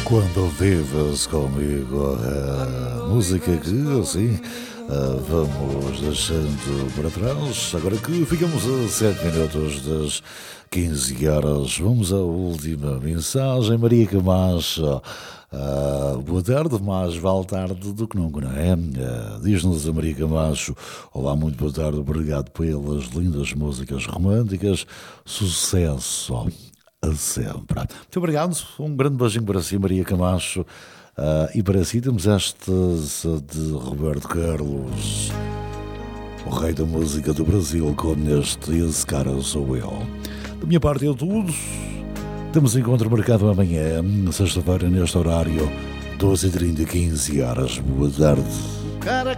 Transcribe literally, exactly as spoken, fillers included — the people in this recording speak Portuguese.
Quando vives comigo, a música que assim vamos deixando para trás. Agora que ficamos a sete minutos das quinze horas, vamos à última mensagem. Maria Camacho, uh, boa tarde, mais vale tarde do que nunca, não é? Uh, diz-nos a Maria Camacho: olá, muito boa tarde, obrigado pelas lindas músicas românticas, sucesso a sempre. Muito obrigado, um grande beijinho para si, Maria Camacho. Uh, e para si temos esta de Roberto Carlos, o rei da música do Brasil, com este Esse Cara Sou Eu. Da minha parte é tudo. Temos encontro marcado amanhã, sexta-feira, neste horário, doze e trinta, quinze horas. Boa tarde.